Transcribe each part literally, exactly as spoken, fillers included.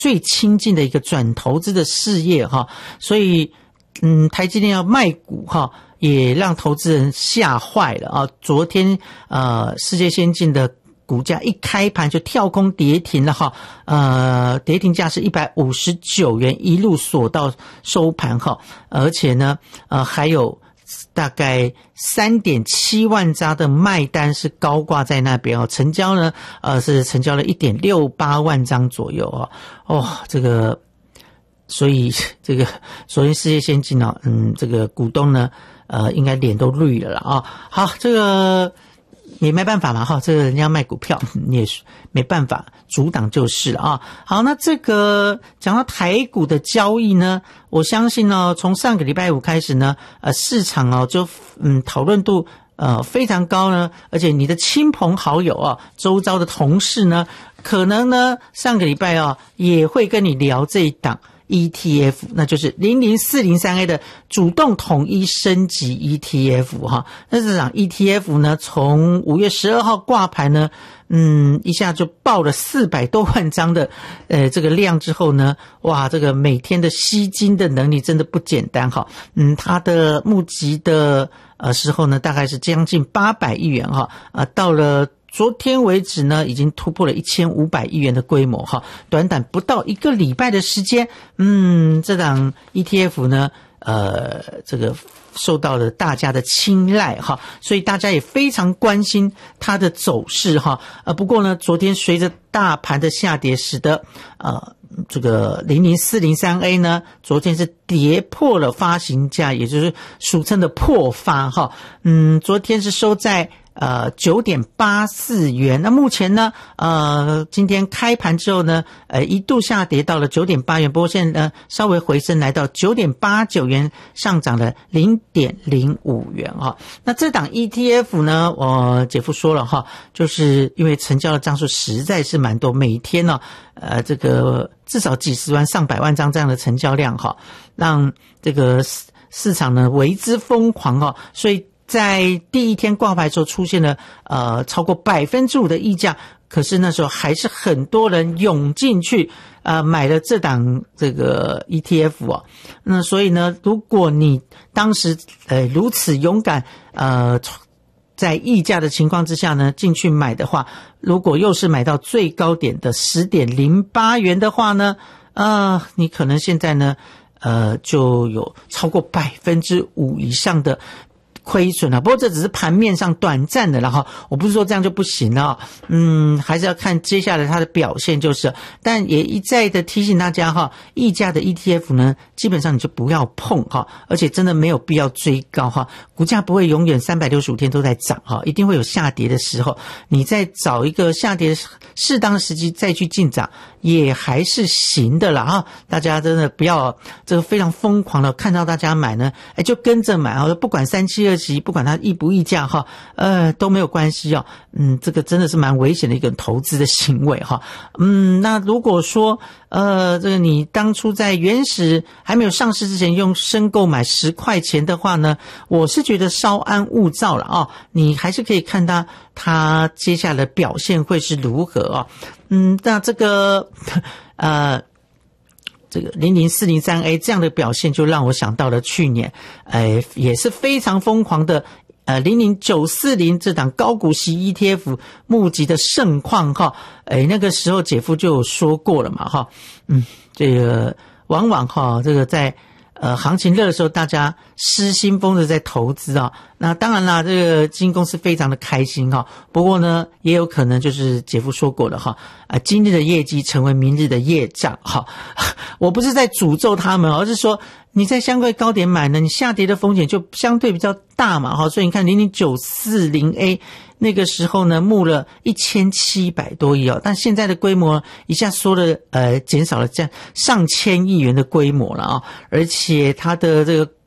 最亲近的一个转投资的事业哈，所以嗯，台积电要卖股哈，也让投资人吓坏了啊！昨天呃，世界先进的股价一开盘就跳空跌停了哈，呃，跌停价是一百五十九元，一路锁到收盘哈，而且呢，呃，还有大概 三点七万张的卖单是高挂在那边哦，成交呢，呃，是成交了 一点六八万张左右哦，哦，这个。所以这个昨天世界先进呢，嗯，这个股东呢，呃，应该脸都绿了啦啊。好，这个也没办法嘛哈，这个人家卖股票你也没办法阻挡就是了啊。好，那这个讲到台股的交易呢，我相信呢，从上个礼拜五开始呢，呃，市场哦就嗯讨论度呃非常高呢，而且你的亲朋好友啊，周遭的同事呢，可能呢上个礼拜啊也会跟你聊这一档。E T F 那就是零零四零三 A 的主动统一升级 E T F 哈，那这场 E T F 呢，从五月十二号挂牌呢，嗯，一下就爆了四百多万张的呃这个量之后呢，哇，这个每天的吸金的能力真的不简单哈，嗯，它的募集的呃时候呢，大概是将近八百亿元哈，呃，到了。昨天为止呢，已经突破了一千五百亿元的规模哈，短短不到一个礼拜的时间，嗯，这档 E T F 呢，呃，这个受到了大家的青睐哈，所以大家也非常关心它的走势哈。呃，不过呢，昨天随着大盘的下跌，使得呃这个零零四零三 A 呢，昨天是跌破了发行价，也就是俗称的破发哈。嗯，昨天是收在。呃 九点八四元，那目前呢呃今天开盘之后呢呃一度下跌到了 九点八元，不过现在呢稍微回升来到 九点八九元，上涨了 零点零五元哈。那这档 E T F 呢，我姐夫说了哈，就是因为成交的张数实在是蛮多，每天呢呃这个至少几十万上百万张这样的成交量哈，让这个市场呢为之疯狂哈，所以在第一天挂牌的时候出现了呃超过百分之五的溢价，可是那时候还是很多人涌进去呃买了这档这个 E T F 哦。那所以呢，如果你当时呃如此勇敢呃在溢价的情况之下呢进去买的话，如果又是买到最高点的 十点零八元的话呢，呃你可能现在呢呃就有超过百分之五以上的亏损啊，不过这只是盘面上短暂的，然后我不是说这样就不行了，嗯，还是要看接下来它的表现就是，但也一再的提醒大家哈，溢价的 E T F 呢，基本上你就不要碰哈，而且真的没有必要追高哈，股价不会永远三百六十五天都在涨哈，一定会有下跌的时候，你再找一个下跌适当的时机再去进场，也还是行的啦哈，大家真的不要这个非常疯狂的看到大家买呢，哎就跟着买啊，不管三七二十一，不管它溢不溢价哈，呃都没有关系哦，嗯，这个真的是蛮危险的一个投资的行为哈，嗯，那如果说呃这个你当初在原始还没有上市之前用申购买十块钱的话呢，我是觉得稍安勿躁了啊，你还是可以看它它接下来的表现会是如何啊，嗯，那这个呃。这个零零四零三 A 这样的表现就让我想到了去年呃也是非常疯狂的呃零零九四零这档高股息 E T F 募集的盛况哈，诶那个时候姐夫就有说过了嘛哈，嗯，这个往往哈这个在呃行情热的时候大家失心疯的在投资啊，那当然啦，这个基金公司非常的开心哈，不过呢也有可能就是姐夫说过了哈，啊今日的业绩成为明日的业障哈，我不是在诅咒他们，而是说你在相对高点买呢，你下跌的风险就相对比较大嘛哈，所以你看零零九四零 A 那个时候呢募了一千七百多亿哦，但现在的规模一下缩了呃减少了这样上千亿元的规模了啊，而且它的这个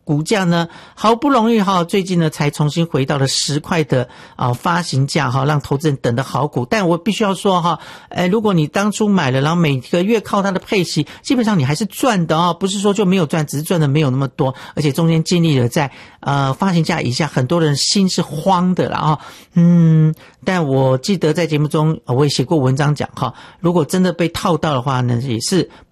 股价呢，好不容易哈，最近呢才重新回到了十块的啊发行价哈，让投资人等的好股。但我必须要说哈，哎，如果你当初买了，然后每个月靠它的配息，基本上你还是赚的哦，不是说就没有赚，只是赚的没有那么多，而且中间经历了在呃发行价以下，很多人心是慌的啦啊，嗯，但我记得在节目中我也写过文章讲哈，如果真的被套到的话呢，也是